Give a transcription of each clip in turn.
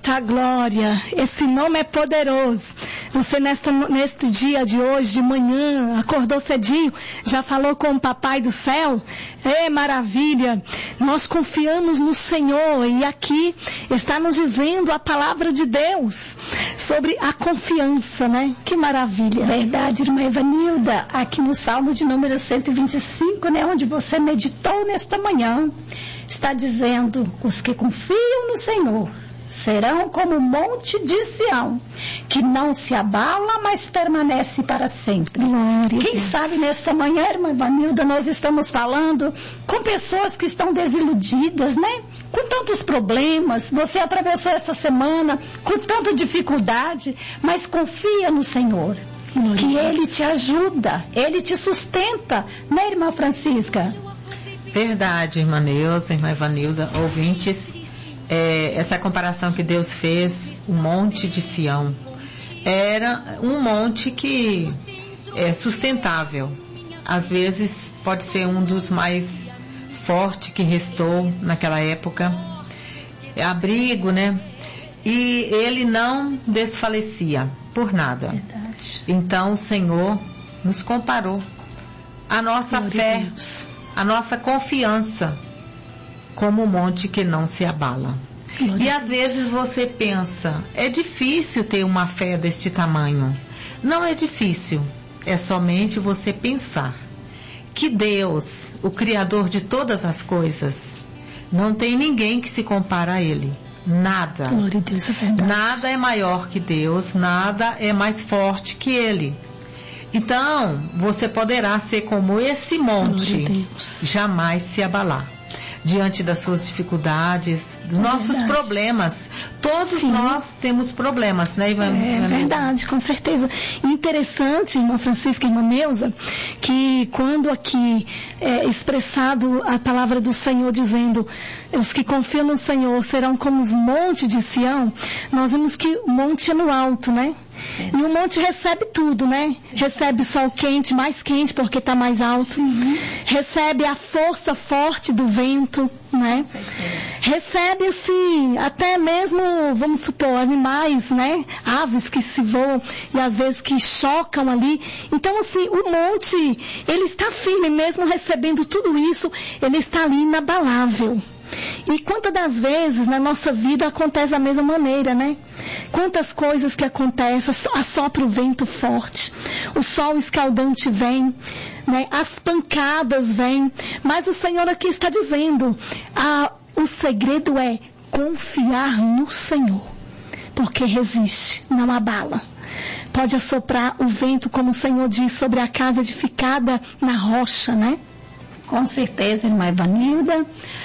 Eita glória, esse nome é poderoso. Você neste dia de hoje, de manhã, acordou cedinho, já falou com o Papai do Céu? Maravilha! Nós confiamos no Senhor e aqui está nos dizendo a palavra de Deus sobre a confiança, né? Que maravilha! Verdade, irmã Evanilda, aqui no Salmo de número 125, né, onde você meditou nesta manhã, está dizendo: os que confiam no Senhor serão como o monte de Sião, que não se abala, mas permanece para sempre. Glória. Quem sabe nesta manhã, irmã Ivanilda, nós estamos falando com pessoas que estão desiludidas, né? Com tantos problemas, você atravessou essa semana com tanta dificuldade, mas confia no Senhor, que Ele te ajuda, Ele te sustenta, né, irmã Francisca? Verdade, irmã Neuza, irmã Ivanilda, ouvintes. Essa comparação que Deus fez, o monte de Sião, era um monte que é sustentável. Às vezes pode ser um dos mais fortes que restou naquela época. É abrigo, né? E ele não desfalecia por nada. Verdade. Então o Senhor nos comparou a nossa fé, a nossa confiança, como um monte que não se abala. E às vezes você pensa, é difícil ter uma fé deste tamanho. Não é difícil, é somente você pensar que Deus, o Criador de todas as coisas, não tem ninguém que se compara a Ele. Nada. Glória a Deus, é verdade. Nada é maior que Deus, nada é mais forte que Ele. Então, você poderá ser como esse monte, jamais se abalar diante das suas dificuldades, dos nossos problemas. Todos nós temos problemas, né, Ivan? É verdade, com certeza. Interessante, irmã Francisca e irmã Neuza, que quando aqui é expressado a palavra do Senhor dizendo: os que confiam no Senhor serão como os montes de Sião, nós vemos que o monte é no alto, né? E o monte recebe tudo, né? Recebe sol quente, mais quente porque está mais alto. Recebe a força forte do vento, né? Recebe, assim, até mesmo, vamos supor, animais, né? Aves que se voam e às vezes que chocam ali. Então, assim, o monte, ele está firme, mesmo recebendo tudo isso, ele está ali inabalável. E quantas das vezes na nossa vida acontece da mesma maneira, né? Quantas coisas que acontecem, assopra o vento forte, o sol escaldante vem, né? As pancadas vêm, mas o Senhor aqui está dizendo, o segredo é confiar no Senhor, porque resiste, não abala. Pode assoprar o vento, como o Senhor diz, sobre a casa edificada na rocha, né? Com certeza, irmã Ivanilda.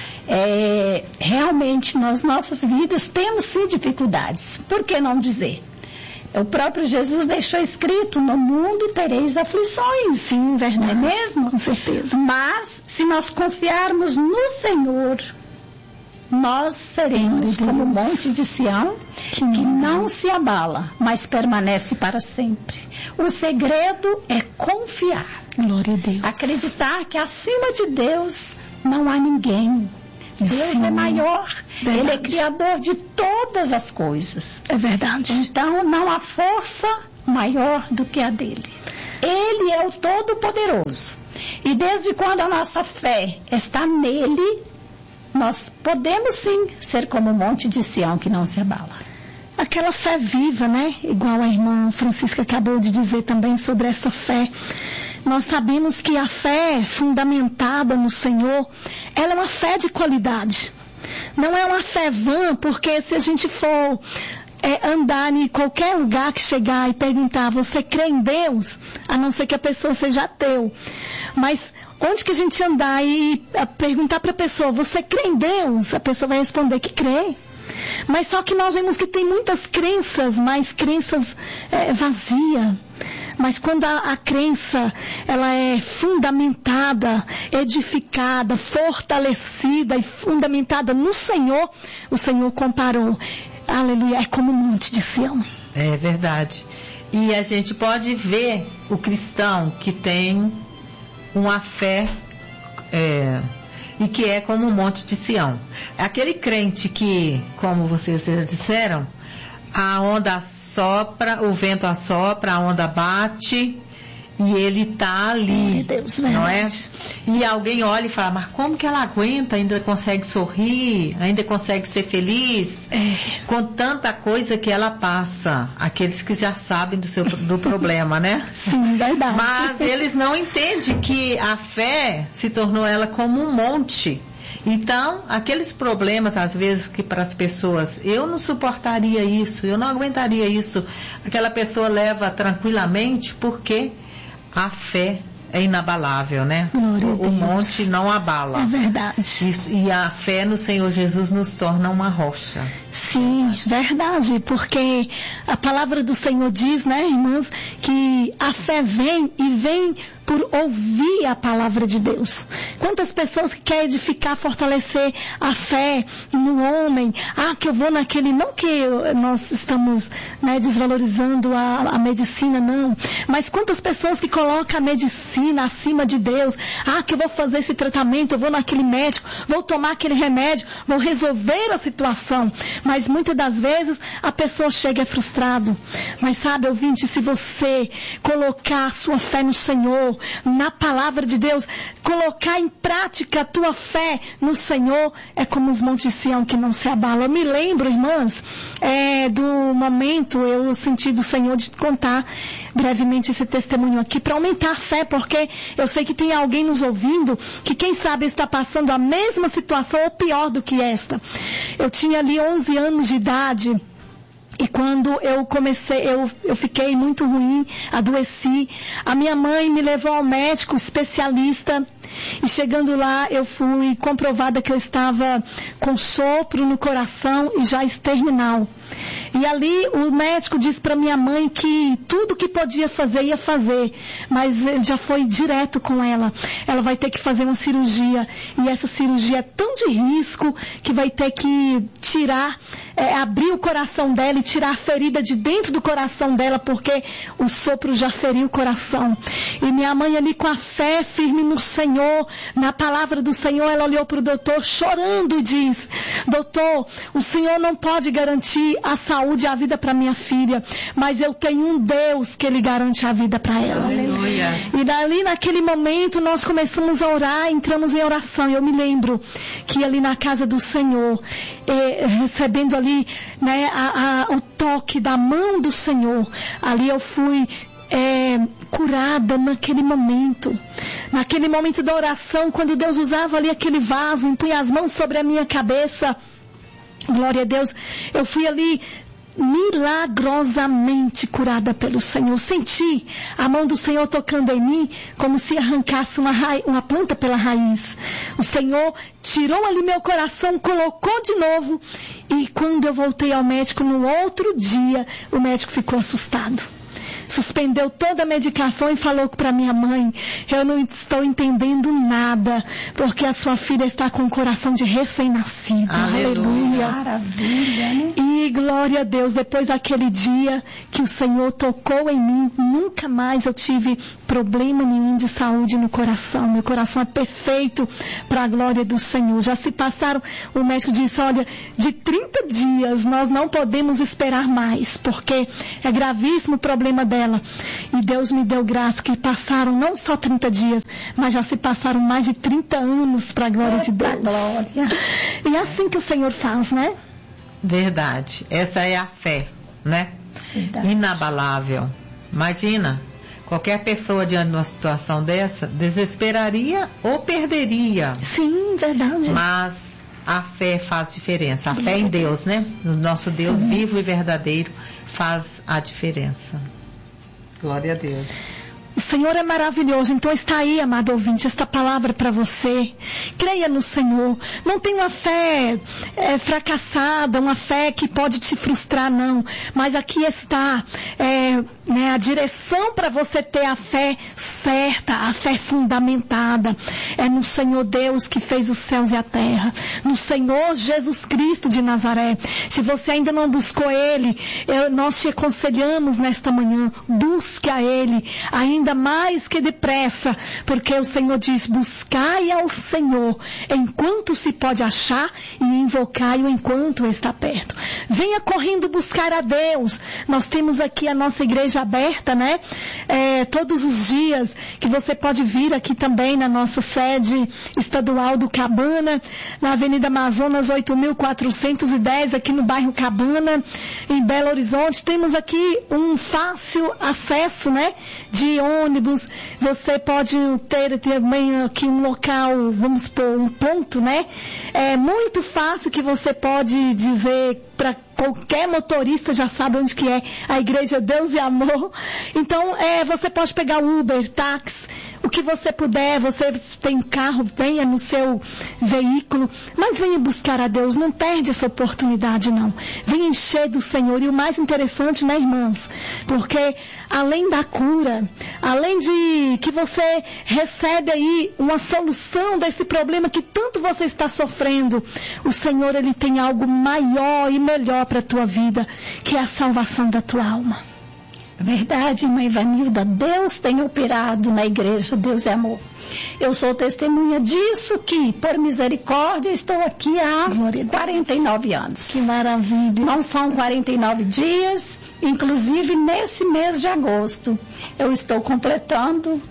Realmente nas nossas vidas temos sim dificuldades, por que não dizer? O próprio Jesus deixou escrito: no mundo tereis aflições. Sim, verdade. Não é mesmo? Com certeza. Mas se nós confiarmos no Senhor, nós seremos como o monte de Sião, que não se abala, mas permanece para sempre. O segredo é confiar. Glória a Deus. Acreditar que acima de Deus não há ninguém. Deus é maior, verdade. Ele é criador de todas as coisas. É verdade. Então não há força maior do que a dele. Ele é o Todo-Poderoso. E desde quando a nossa fé está nele, nós podemos sim ser como o monte de Sião que não se abala. Aquela fé viva, né? Igual a irmã Francisca acabou de dizer também sobre essa fé. Nós sabemos que a fé fundamentada no Senhor, ela é uma fé de qualidade. Não é uma fé vã, porque se a gente for andar em qualquer lugar que chegar e perguntar: você crê em Deus? A não ser que a pessoa seja ateu. Mas onde que a gente andar e perguntar para a pessoa: você crê em Deus? A pessoa vai responder que crê. Mas só que nós vemos que tem muitas crenças, mas crenças vazias. Mas quando a crença, ela é fundamentada, edificada, fortalecida e fundamentada no Senhor, o Senhor comparou, aleluia, é como um monte de Sião. É verdade. E a gente pode ver o cristão que tem uma fé e que é como o Monte de Sião. Aquele crente que, como vocês já disseram, a onda assopra, o vento assopra, a onda bate e ele está ali, Deus, não é? E alguém olha e fala, mas como que ela aguenta, ainda consegue sorrir, ainda consegue ser feliz, com tanta coisa que ela passa, aqueles que já sabem do problema, né? Sim, verdade. Mas eles não entendem que a fé se tornou ela como um monte. Então, aqueles problemas, às vezes, que para as pessoas, eu não suportaria isso, eu não aguentaria isso, aquela pessoa leva tranquilamente, porque a fé é inabalável, né? O monte não abala. É verdade. E a fé no Senhor Jesus nos torna uma rocha. Sim, verdade, porque a palavra do Senhor diz, né, irmãs, que a fé vem e vem por ouvir a palavra de Deus. Quantas pessoas que querem edificar, fortalecer a fé no homem, que eu vou naquele, não que nós estamos, né, desvalorizando a medicina, não, mas quantas pessoas que colocam a medicina acima de Deus, que eu vou fazer esse tratamento, eu vou naquele médico, vou tomar aquele remédio, vou resolver a situação, mas muitas das vezes a pessoa chega frustrado. Mas sabe, ouvinte, se você colocar a sua fé no Senhor, na palavra de Deus, colocar em prática a tua fé no Senhor, é como os montes de Sião que não se abalam. Eu me lembro, irmãs, do momento, eu senti do Senhor de contar brevemente esse testemunho aqui, para aumentar a fé, porque eu sei que tem alguém nos ouvindo, que quem sabe está passando a mesma situação ou pior do que esta. Eu tinha ali 11 anos de idade, e quando eu comecei, eu fiquei muito ruim, adoeci. A minha mãe me levou ao médico especialista. E chegando lá, eu fui comprovada que eu estava com sopro no coração e já terminal. E ali o médico disse para minha mãe que tudo que podia fazer, ia fazer. Mas ele já foi direto com ela. Ela vai ter que fazer uma cirurgia. E essa cirurgia é tão de risco que vai ter que tirar, abrir o coração dela e tirar a ferida de dentro do coração dela, porque o sopro já feriu o coração. E minha mãe ali com a fé firme no Senhor, na palavra do Senhor, ela olhou para o doutor chorando e diz: doutor, o Senhor não pode garantir a saúde e a vida para minha filha, mas eu tenho um Deus que Ele garante a vida para ela. Aleluia. E dali naquele momento nós começamos a orar, entramos em oração. Eu me lembro que ali na casa do Senhor, recebendo ali, né, o toque da mão do Senhor, ali eu fui curada naquele momento da oração, quando Deus usava ali aquele vaso, impunha as mãos sobre a minha cabeça, glória a Deus, eu fui ali milagrosamente curada pelo Senhor. Senti a mão do Senhor tocando em mim, como se arrancasse uma planta pela raiz. O Senhor tirou ali meu coração, colocou de novo, e quando eu voltei ao médico no outro dia, o médico ficou assustado. Suspendeu toda a medicação e falou para minha mãe: eu não estou entendendo nada, porque a sua filha está com o coração de recém-nascido. Aleluia. Maravilha, né? E glória a Deus, depois daquele dia que o Senhor tocou em mim, nunca mais eu tive problema nenhum de saúde no coração. Meu coração é perfeito para a glória do Senhor. Já se passaram, o médico disse: olha, de 30 dias nós não podemos esperar mais, porque é gravíssimo o problema dela. E Deus me deu graça que passaram não só 30 dias, mas já se passaram mais de 30 anos para a glória de Deus. Glória. E é assim que o Senhor faz, né? Verdade. Essa é a fé, né? Verdade. Inabalável. Imagina, qualquer pessoa diante de uma situação dessa desesperaria ou perderia. Sim, verdade. Mas a fé faz diferença. A fé em Deus, né? No nosso Deus vivo e verdadeiro faz a diferença. Glória a Deus. O Senhor é maravilhoso. Então está aí, amado ouvinte, esta palavra para você. Creia no Senhor. Não tenha uma fé fracassada, uma fé que pode te frustrar, não. Mas aqui está a direção para você ter a fé certa, a fé fundamentada. É no Senhor Deus que fez os céus e a terra. No Senhor Jesus Cristo de Nazaré. Se você ainda não buscou Ele, nós te aconselhamos nesta manhã, busque a Ele ainda mais que depressa, porque o Senhor diz, buscai ao Senhor enquanto se pode achar e invocai-o enquanto está perto. Venha correndo buscar a Deus. Nós temos aqui a nossa igreja aberta, né? Todos os dias que você pode vir aqui também na nossa sede estadual do Cabana, na Avenida Amazonas 8.410, aqui no bairro Cabana, em Belo Horizonte. Temos aqui um fácil acesso, né? De ônibus. Você pode ter também aqui um local, vamos supor, um ponto, né? É muito fácil que você pode dizer para qualquer motorista, já sabe onde que é a Igreja Deus e Amor. Então, você pode pegar Uber, táxi, o que você puder. Você tem carro, venha no seu veículo, mas venha buscar a Deus. Não perde essa oportunidade, não. Venha encher do Senhor. E o mais interessante, né, irmãs? Porque além da cura, além de que você recebe aí uma solução desse problema que tanto você está sofrendo, o Senhor, Ele tem algo maior e melhor para a tua vida, que é a salvação da tua alma. Verdade, irmã Ivanilda, Deus tem operado na igreja Deus é Amor. Eu sou testemunha disso, que por misericórdia estou aqui há 49 anos. Que maravilha. Não são 49 dias, inclusive nesse mês de agosto eu estou completando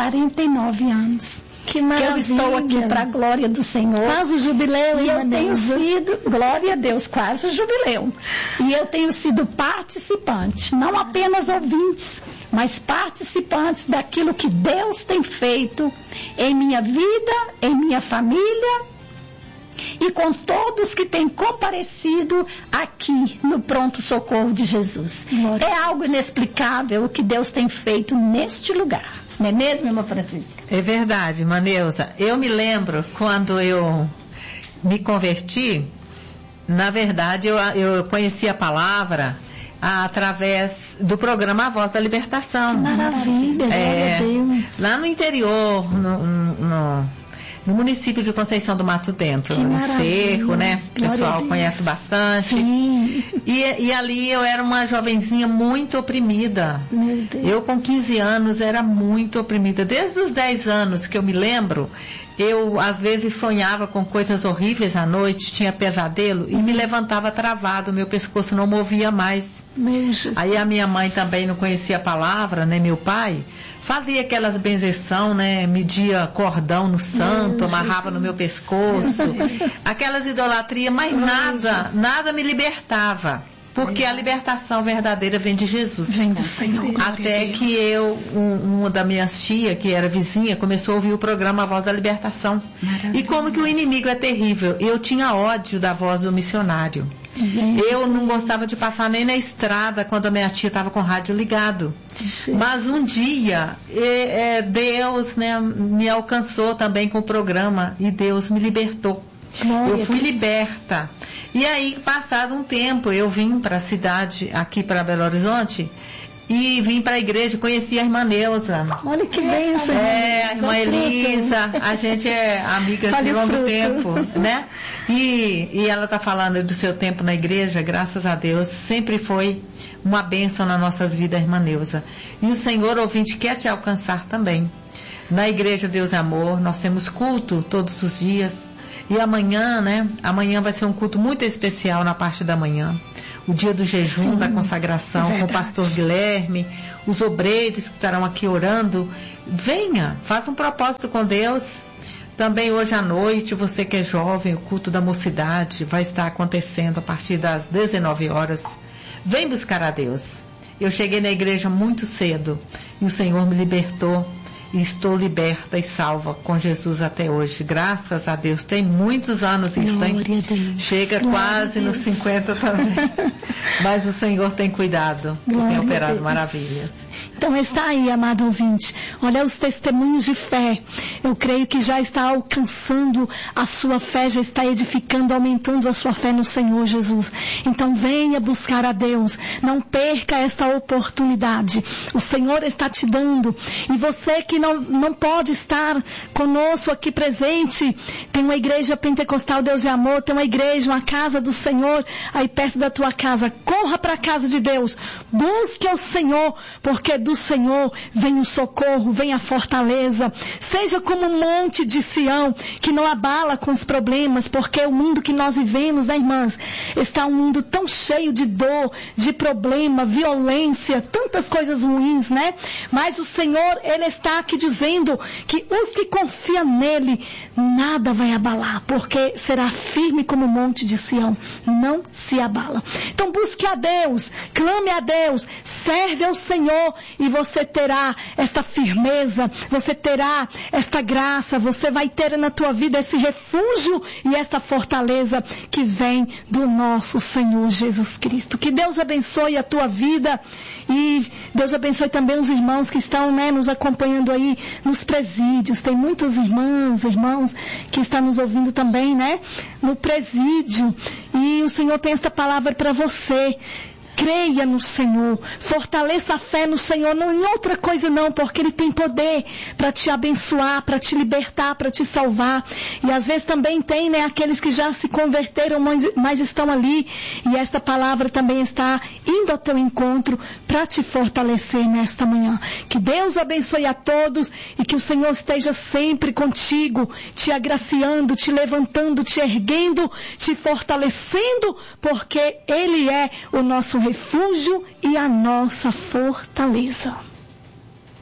49 anos. Que maravilha. Eu estou aqui para a glória do Senhor. Quase o jubileu, e eu tenho sido, glória a Deus, quase o jubileu. E eu tenho sido participante, não apenas ouvintes, mas participantes daquilo que Deus tem feito em minha vida, em minha família e com todos que têm comparecido aqui no Pronto Socorro de Jesus. Glória. É algo inexplicável o que Deus tem feito neste lugar. Não é mesmo, irmã Francisca? É verdade, irmã Neuza. Eu me lembro quando eu me converti, na verdade eu conheci a palavra através do programa A Voz da Libertação. Que maravilha, glória a Deus. Lá no interior, no município de Conceição do Mato Dentro, no Cerro, né? O pessoal conhece bastante. Sim. E ali eu era uma jovenzinha muito oprimida. Meu Deus. Eu com 15 anos era muito oprimida. Desde os 10 anos que eu me lembro, eu às vezes sonhava com coisas horríveis à noite, tinha pesadelo e me levantava travado, meu pescoço não movia mais. Aí a minha mãe também não conhecia a palavra, né? Meu pai fazia aquelas benzeção, né? Media cordão no santo, amarrava no meu pescoço, aquelas idolatrias, mas nada me libertava. Porque a libertação verdadeira vem de Jesus. Vem do Senhor. Até que uma das minhas tias, que era vizinha, começou a ouvir o programa A Voz da Libertação. Maravilha. E como que o inimigo é terrível. Eu tinha ódio da voz do missionário. Eu não gostava de passar nem na estrada quando a minha tia estava com o rádio ligado. Mas um dia, Deus, né, me alcançou também com o programa e Deus me libertou. Eu fui liberta. E aí, passado um tempo, eu vim para a cidade, aqui para Belo Horizonte, e vim para a igreja, conheci a irmã Neuza. Olha que bênção. A irmã Elisa, a gente é amiga de longo tempo, né? E ela está falando do seu tempo na igreja, graças a Deus, sempre foi uma bênção nas nossas vidas, irmã Neuza. E o Senhor, ouvinte, quer te alcançar também. Na igreja Deus é Amor, nós temos culto todos os dias. E amanhã, né? Amanhã vai ser um culto muito especial na parte da manhã. O dia do jejum, sim, da consagração, com o pastor Guilherme, os obreiros que estarão aqui orando. Venha, faça um propósito com Deus. Também hoje à noite, você que é jovem, o culto da mocidade vai estar acontecendo a partir das 19 horas. Vem buscar a Deus. Eu cheguei na igreja muito cedo e o Senhor me libertou. E estou liberta e salva com Jesus até hoje. Graças a Deus. Tem muitos anos isso, hein? Chega quase nos 50 também. Mas o Senhor tem cuidado. Tem operado maravilhas. Então está aí, amado ouvinte. Olha os testemunhos de fé. Eu creio que já está alcançando a sua fé, já está edificando, aumentando a sua fé no Senhor Jesus. Então venha buscar a Deus. Não perca esta oportunidade. O Senhor está te dando. E você que não pode estar conosco aqui presente, tem uma igreja pentecostal Deus de Amor, tem uma igreja, uma casa do Senhor aí perto da tua casa. Corra para a casa de Deus, busque ao Senhor, porque do Senhor vem o socorro, vem a fortaleza. Seja como um monte de Sião, que não abala com os problemas, porque o mundo que nós vivemos, né, irmãs, está um mundo tão cheio de dor, de problema, violência, tantas coisas ruins, né? Mas o Senhor, Ele está aqui dizendo que os que confiam nele, nada vai abalar, porque será firme como o monte de Sião, não se abala. Então busque a Deus, clame a Deus, serve ao Senhor e você terá esta firmeza, você terá esta graça, você vai ter na tua vida esse refúgio e esta fortaleza que vem do nosso Senhor Jesus Cristo. Que Deus abençoe a tua vida e Deus abençoe também os irmãos que estão, né, nos acompanhando aí nos presídios. Tem muitos irmãos que estão nos ouvindo também, né, no presídio. E o Senhor tem esta palavra para você. Creia no Senhor, fortaleça a fé no Senhor, não em outra coisa não, porque Ele tem poder para te abençoar, para te libertar, para te salvar. E às vezes também tem, né, aqueles que já se converteram, mas estão ali, e esta palavra também está indo ao teu encontro para te fortalecer nesta manhã. Que Deus abençoe a todos e que o Senhor esteja sempre contigo, te agraciando, te levantando, te erguendo, te fortalecendo, porque Ele é o nosso refúgio e a nossa fortaleza.